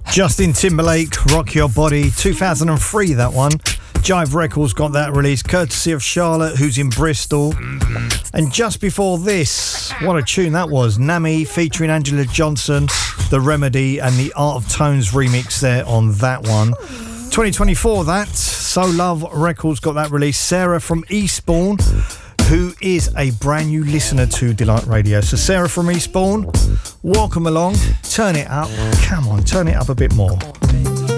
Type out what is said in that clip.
Justin Timberlake, Rock Your Body, 2003 that one. Jive Records got that release, courtesy of Charlotte, who's in Bristol. And just before this, what a tune that was. Nami featuring Angela Johnson, The Remedy, and the Art of Tones remix there on that one. 2024 that, So Love Records got that release. Sarah from Eastbourne, who is a brand new listener to Delight Radio. So Sarah from Eastbourne, welcome along. Turn it up. Come on, turn it up a bit more.